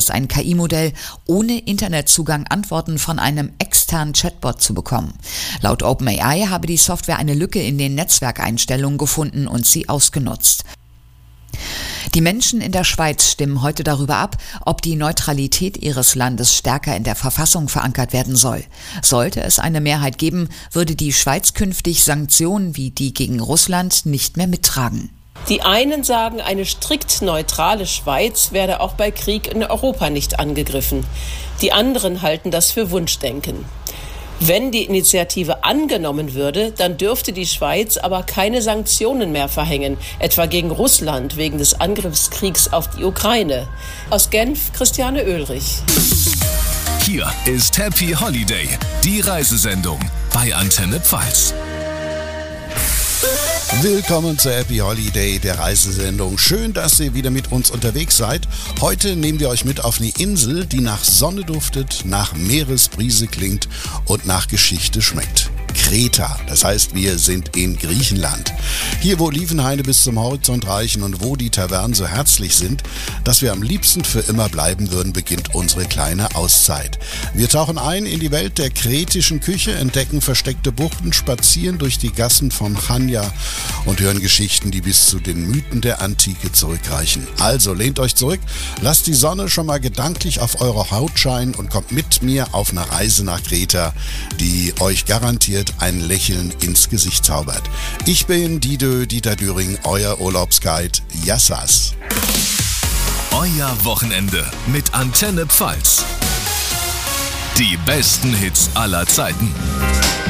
es ein KI-Modell, ohne Internetzugang Antworten von einem externen Chatbot zu bekommen. Laut OpenAI habe die Software eine Lücke in den Netzwerkeinstellungen gefunden und sie ausgenutzt. Die Menschen in der Schweiz stimmen heute darüber ab, ob die Neutralität ihres Landes stärker in der Verfassung verankert werden soll. Sollte es eine Mehrheit geben, würde die Schweiz künftig Sanktionen wie die gegen Russland nicht mehr mittragen. Die einen sagen, eine strikt neutrale Schweiz werde auch bei Krieg in Europa nicht angegriffen. Die anderen halten das für Wunschdenken. Wenn die Initiative angenommen würde, dann dürfte die Schweiz aber keine Sanktionen mehr verhängen, etwa gegen Russland wegen des Angriffskriegs auf die Ukraine. Aus Genf, Christiane Oehlrich. Hier ist Happy Holiday, die Reisesendung bei Antenne Pfalz. Willkommen zur Happy Holiday, der Reisesendung. Schön, dass ihr wieder mit uns unterwegs seid. Heute nehmen wir euch mit auf eine Insel, die nach Sonne duftet, nach Meeresbrise klingt und nach Geschichte schmeckt. Kreta, das heißt, wir sind in Griechenland. Hier, wo Olivenhaine bis zum Horizont reichen und wo die Tavernen so herzlich sind, dass wir am liebsten für immer bleiben würden, beginnt unsere kleine Auszeit. Wir tauchen ein in die Welt der kretischen Küche, entdecken versteckte Buchten, spazieren durch die Gassen von Chania und hören Geschichten, die bis zu den Mythen der Antike zurückreichen. Also lehnt euch zurück, lasst die Sonne schon mal gedanklich auf eure Haut scheinen und kommt mit mir auf eine Reise nach Kreta, die euch garantiert ein Lächeln ins Gesicht zaubert. Ich bin Dieter Düring, euer Urlaubsguide. Yassas. Euer Wochenende mit Antenne Pfalz. Die besten Hits aller Zeiten.